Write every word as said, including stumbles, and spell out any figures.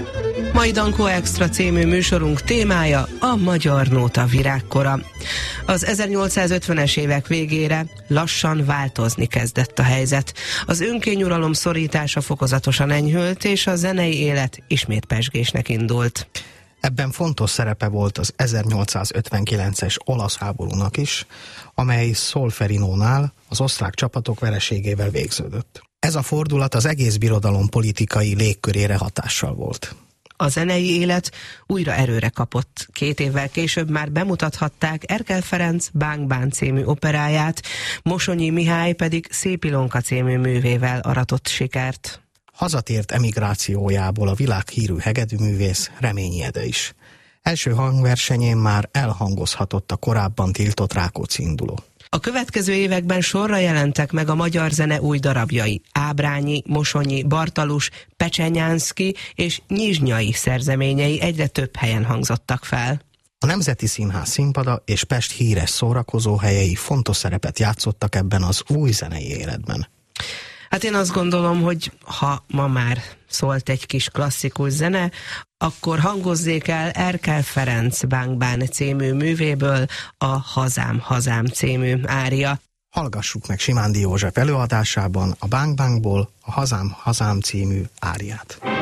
Mai Dankó Extra című műsorunk témája a magyar nóta virágkora. Az ezernyolcszázötvenes évek végére lassan változni kezdett a helyzet. Az önkényuralom szorítása fokozatosan enyhült, és a zenei élet ismét pezsgésnek indult. Ebben fontos szerepe volt az ezernyolcszázötvenkilences olasz háborúnak is, amely Solferinónál az osztrák csapatok vereségével végződött. Ez a fordulat az egész birodalom politikai légkörére hatással volt. A zenei élet újra erőre kapott. Két évvel később már bemutathatták Erkel Ferenc Bánk Bán című operáját, Mosonyi Mihály pedig Szép Ilonka című művével aratott sikert. Hazatért emigrációjából a világhírű hegedűművész Reményi Ede is. Első hangversenyén már elhangozhatott a korábban tiltott Rákóczi induló. A következő években sorra jelentek meg a magyar zene új darabjai. Ábrányi, Mosonyi, Bartalus, Pecsenyánszky és Nyizsnyai szerzeményei egyre több helyen hangzottak fel. A Nemzeti Színház színpada és Pest híres szórakozóhelyei fontos szerepet játszottak ebben az új zenei életben. Hát én azt gondolom, hogy ha ma már szólt egy kis klasszikus zene, akkor hangozzék el Erkel Ferenc Bánk Bán című művéből a Hazám, Hazám című ária. Hallgassuk meg Simándi József előadásában a Bánk Bánkból a Hazám, Hazám című áriát.